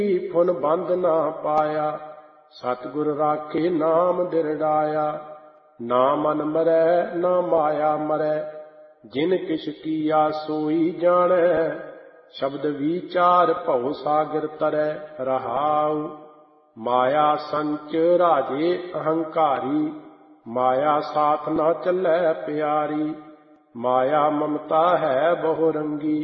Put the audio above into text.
Phone ਬੰਦ ਨਾ ਪਾਇਆ। ਸਤਿਗੁਰ ਰਾਖੇ ਨਾਮ ਦਿਰੜਾਇਆ। ਨਾ ਮਨ ਮਰੈ ਨਾ ਮਾਇਆ ਮਰੈ, ਜਿਨ ਕਿਛ ਕੀਆ ਸੋਈ ਜਾਣੈ। ਸ਼ਬਦ ਵਿਚਾਰ ਭਉ ਸਾਗਰ ਤਰੈ ਰਹਾਉ। ਮਾਇਆ ਸੰਚ ਰਾਜੇ ਅਹੰਕਾਰੀ, ਮਾਇਆ ਸਾਥ ਨਾ ਚੱਲੈ ਪਿਆਰੀ। ਮਾਇਆ ਮਮਤਾ ਹੈ ਬਹੁ ਰੰਗੀ,